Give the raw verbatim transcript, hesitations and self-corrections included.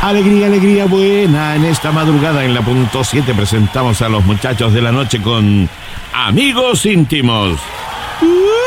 Alegría, alegría buena. En esta madrugada en la punto siete presentamos a los muchachos de la noche con Amigos Íntimos. ¡Uh!